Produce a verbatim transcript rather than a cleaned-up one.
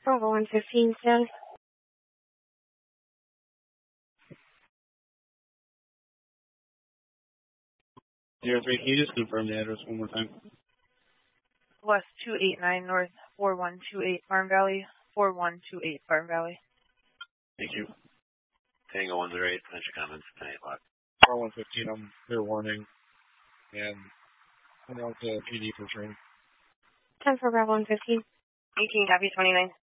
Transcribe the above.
Bravo one fifteen, stand. Zero three, can you just confirm the address one more time? West two eight nine North four one two eight Farm Valley, four one two eight Farm Valley. Thank you. Tango one zero eight, finish your comments, ten eight o'clock. Bravo one fifteen, I'm clear warning. And I'm out to P D for training. ten for Bravo one fifteen. eighteen, copy twenty-nine.